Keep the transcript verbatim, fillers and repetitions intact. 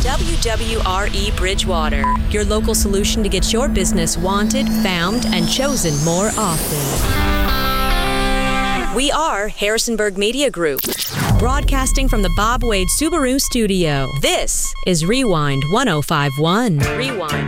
W W R E Bridgewater, your local solution to get your business wanted, found, and chosen more often. We are Harrisonburg Media Group, broadcasting from the Bob Wade Subaru studio. This is Rewind one oh five one. Rewind